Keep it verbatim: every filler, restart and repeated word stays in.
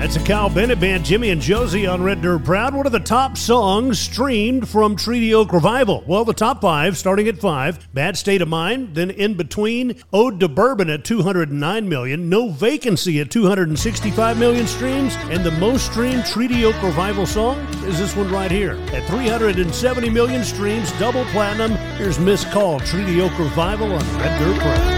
That's a Kyle Bennett Band, Jimmy and Josie on Red Dirt Proud. What are the top songs streamed from Treaty Oak Revival? Well, the top five, starting at five, Bad State of Mind. Then in between, Ode to Bourbon at two hundred nine million, No Vacancy at two hundred sixty-five million streams, and the most streamed Treaty Oak Revival song is this one right here at three hundred seventy million streams, double platinum. Here's Miss Call, Treaty Oak Revival on Red Dirt Proud.